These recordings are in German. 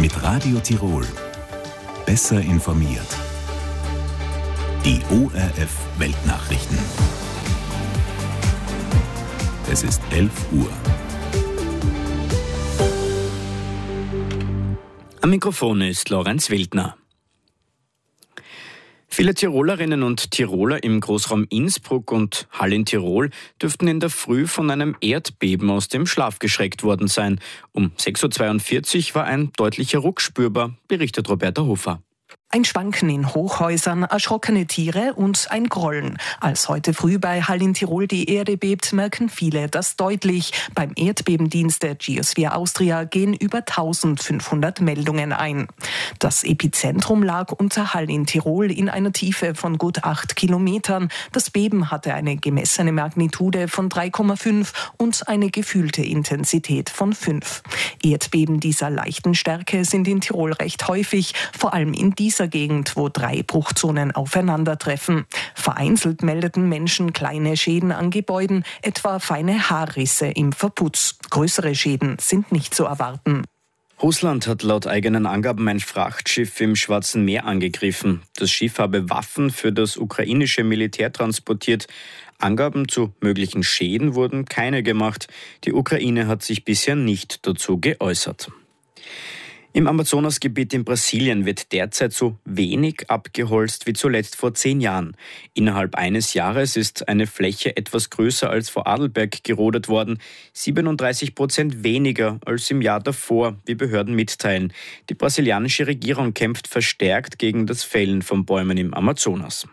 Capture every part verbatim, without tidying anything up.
mit Radio Tirol. Besser informiert. Die O R F Weltnachrichten. Es ist elf Uhr. Am Mikrofon ist Lorenz Wildner. Viele Tirolerinnen und Tiroler im Großraum Innsbruck und Hall in Tirol dürften in der Früh von einem Erdbeben aus dem Schlaf geschreckt worden sein. Um sechs Uhr zweiundvierzig war ein deutlicher Ruck spürbar, berichtet Roberta Hofer. Ein Schwanken in Hochhäusern, erschrockene Tiere und ein Grollen. Als heute früh bei Hall in Tirol die Erde bebt, merken viele das deutlich. Beim Erdbebendienst der Geosphere Austria gehen über eintausendfünfhundert Meldungen ein. Das Epizentrum lag unter Hall in Tirol in einer Tiefe von gut acht Kilometern. Das Beben hatte eine gemessene Magnitude von drei Komma fünf und eine gefühlte Intensität von fünf. Erdbeben dieser leichten Stärke sind in Tirol recht häufig, vor allem in dieser Gegend, wo drei Bruchzonen aufeinandertreffen. Vereinzelt meldeten Menschen kleine Schäden an Gebäuden, etwa feine Haarrisse im Verputz. Größere Schäden sind nicht zu erwarten. Russland hat laut eigenen Angaben ein Frachtschiff im Schwarzen Meer angegriffen. Das Schiff habe Waffen für das ukrainische Militär transportiert. Angaben zu möglichen Schäden wurden keine gemacht. Die Ukraine hat sich bisher nicht dazu geäußert. Im Amazonasgebiet in Brasilien wird derzeit so wenig abgeholzt wie zuletzt vor zehn Jahren. Innerhalb eines Jahres ist eine Fläche etwas größer als vor Adelberg gerodet worden, siebenunddreißig Prozent weniger als im Jahr davor, wie Behörden mitteilen. Die brasilianische Regierung kämpft verstärkt gegen das Fällen von Bäumen im Amazonas.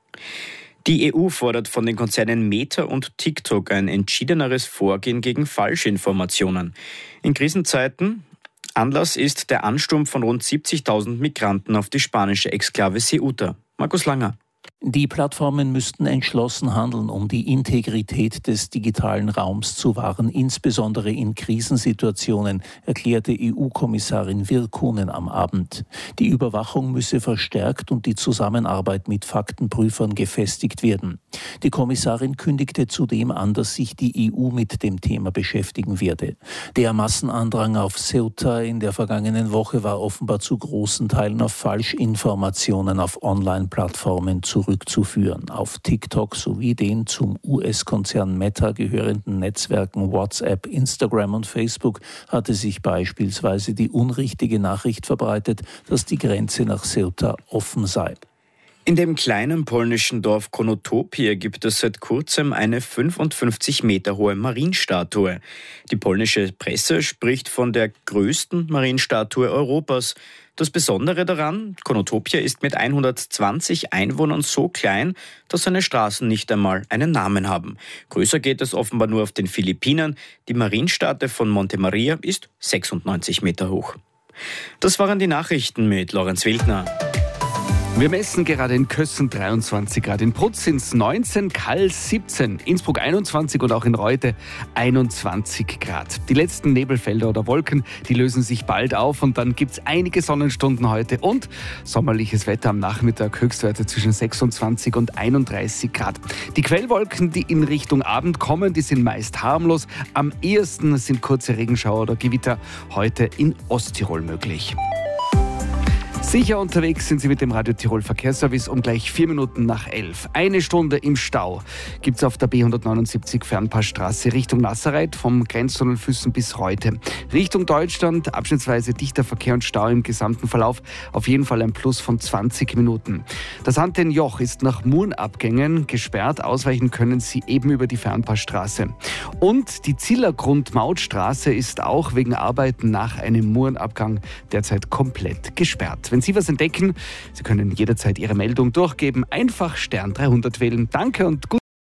Die E U fordert von den Konzernen Meta und TikTok ein entschiedeneres Vorgehen gegen Falschinformationen. In Krisenzeiten Anlass ist der Ansturm von rund siebzigtausend Migranten auf die spanische Exklave Ceuta. Markus Langer. Die Plattformen müssten entschlossen handeln, um die Integrität des digitalen Raums zu wahren, insbesondere in Krisensituationen, erklärte E U-Kommissarin Virkkunen am Abend. Die Überwachung müsse verstärkt und die Zusammenarbeit mit Faktenprüfern gefestigt werden. Die Kommissarin kündigte zudem an, dass sich die E U mit dem Thema beschäftigen werde. Der Massenandrang auf Ceuta in der vergangenen Woche war offenbar zu großen Teilen auf Falschinformationen auf Online-Plattformen zurückzuführen. Auf TikTok sowie den zum U S-Konzern Meta gehörenden Netzwerken WhatsApp, Instagram und Facebook hatte sich beispielsweise die unrichtige Nachricht verbreitet, dass die Grenze nach Ceuta offen sei. In dem kleinen polnischen Dorf Konotopie gibt es seit kurzem eine fünfundfünfzig Meter hohe Marienstatue. Die polnische Presse spricht von der größten Marienstatue Europas. Das Besondere daran, Konotopie ist mit hundertzwanzig Einwohnern so klein, dass seine Straßen nicht einmal einen Namen haben. Größer geht es offenbar nur auf den Philippinen. Die Marienstatue von Monte Maria ist sechsundneunzig Meter hoch. Das waren die Nachrichten mit Lorenz Wildner. Wir messen gerade in Kössen dreiundzwanzig Grad, in Prutz sind es neunzehn, Kall siebzehn, Innsbruck einundzwanzig und auch in Reute einundzwanzig Grad. Die letzten Nebelfelder oder Wolken, die lösen sich bald auf und dann gibt es einige Sonnenstunden heute und sommerliches Wetter am Nachmittag, Höchstwerte zwischen sechsundzwanzig und einunddreißig Grad. Die Quellwolken, die in Richtung Abend kommen, die sind meist harmlos. Am ehesten sind kurze Regenschauer oder Gewitter heute in Osttirol möglich. Sicher unterwegs sind Sie mit dem Radio Tirol Verkehrsservice um gleich vier Minuten nach elf. Eine Stunde im Stau gibt es auf der B hundertneunundsiebzig Fernpassstraße Richtung Nasserreit vom Grenztunnel Füssen bis Reute. Richtung Deutschland abschnittsweise dichter Verkehr und Stau im gesamten Verlauf. Auf jeden Fall ein Plus von zwanzig Minuten. Das Antennjoch ist nach Murenabgängen gesperrt. Ausweichen können Sie eben über die Fernpassstraße. Und die Zillergrund-Mautstraße ist auch wegen Arbeiten nach einem Murenabgang derzeit komplett gesperrt. Wenn Sie was entdecken, Sie können jederzeit Ihre Meldung durchgeben. Einfach Stern dreihundert wählen. Danke und gut.